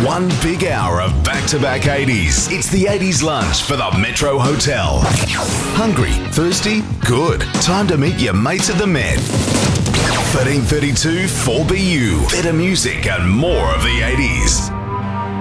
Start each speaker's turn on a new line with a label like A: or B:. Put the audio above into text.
A: One big hour of back-to-back 80s. It's the 80s lunch for the Metro Hotel. Hungry? Thirsty? Good. Time to meet your mates at the Met. 1332 4BU. Better music and more of the 80s.